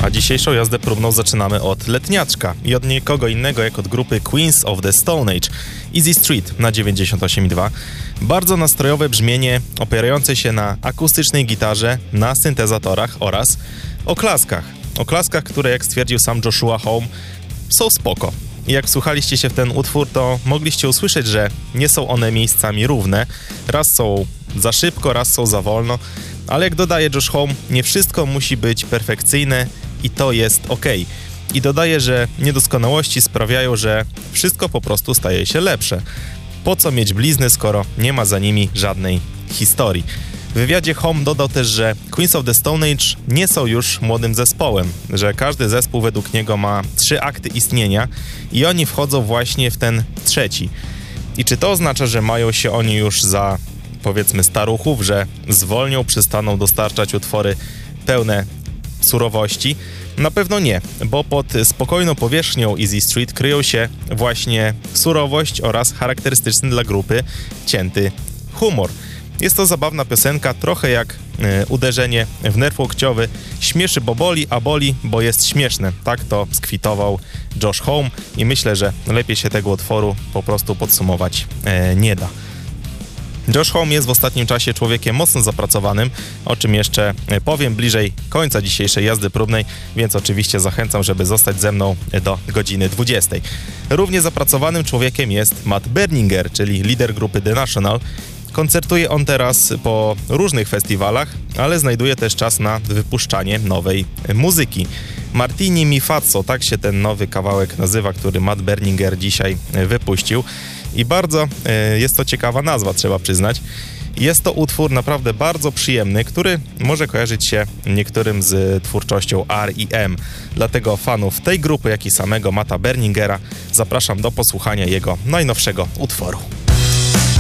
A dzisiejszą jazdę próbną zaczynamy od letniaczka i od nikogo innego jak od grupy Queens of the Stone Age, Easy Street na 98,2. Bardzo nastrojowe brzmienie opierające się na akustycznej gitarze, na syntezatorach oraz oklaskach. Oklaskach, które jak stwierdził sam Joshua Home, są spoko. I jak słuchaliście się w ten utwór, to mogliście usłyszeć, że nie są one miejscami równe. Raz są za szybko, raz są za wolno, ale jak dodaje Josh Home, nie wszystko musi być perfekcyjne i to jest ok. I dodaje, że niedoskonałości sprawiają, że wszystko po prostu staje się lepsze. Po co mieć blizny, skoro nie ma za nimi żadnej historii? W wywiadzie Home dodał też, że Queens of the Stone Age nie są już młodym zespołem, że każdy zespół według niego ma 3 akty istnienia i oni wchodzą właśnie w ten trzeci. I czy to oznacza, że mają się oni już za, powiedzmy, staruchów, że zwolnią, przestaną dostarczać utwory pełne surowości? Na pewno nie, bo pod spokojną powierzchnią Easy Street kryją się właśnie surowość oraz charakterystyczny dla grupy cięty humor. Jest to zabawna piosenka, trochę jak uderzenie w nerw łokciowy. Śmieszy, bo boli, a boli, bo jest śmieszne. Tak to skwitował Josh Home i myślę, że lepiej się tego utworu po prostu podsumować nie da. Josh Home jest w ostatnim czasie człowiekiem mocno zapracowanym, o czym jeszcze powiem bliżej końca dzisiejszej jazdy próbnej, więc oczywiście zachęcam, żeby zostać ze mną do godziny 20. Równie zapracowanym człowiekiem jest Matt Berninger, czyli lider grupy The National. Koncertuje on teraz po różnych festiwalach, ale znajduje też czas na wypuszczanie nowej muzyki. Martini mi Fazzo, tak się ten nowy kawałek nazywa, który Matt Berninger dzisiaj wypuścił. I bardzo jest to ciekawa nazwa, trzeba przyznać. Jest to utwór naprawdę bardzo przyjemny, który może kojarzyć się niektórym z twórczością R.E.M. Dlatego fanów tej grupy, jak i samego Matta Berningera zapraszam do posłuchania jego najnowszego utworu.